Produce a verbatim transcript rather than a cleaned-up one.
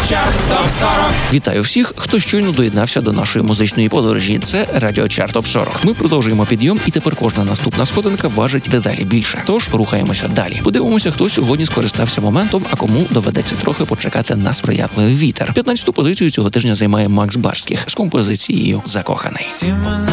Чарт топ сорок. Вітаю всіх, хто щойно доєднався до нашої музичної подорожі. Це Радіо Чарт топ сорок. Ми продовжуємо підйом, і тепер кожна наступна сходинка важить дедалі більше. Тож рухаємося далі. Подивимося, хто сьогодні скористався моментом, а кому доведеться трохи почекати на сприятливий вітер. п'ятнадцяту позицію цього тижня займає Макс Барських з композицією «Закоханий». Ти мене